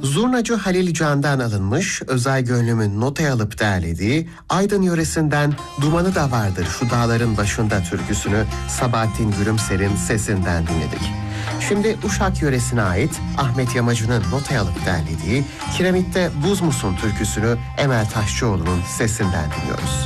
Zurnacı Halil Can'dan alınmış, Özay Gönlüm'ün notaya alıp derlediği Aydın yöresinden Dumanı da Vardır Şu Dağların Başında türküsünü Sabahattin Gürümser'in sesinden dinledik. Şimdi Uşak yöresine ait Ahmet Yamacı'nın notaya alıp derlediği Kiremitte Buz Musun türküsünü Emel Taşçıoğlu'nun sesinden dinliyoruz.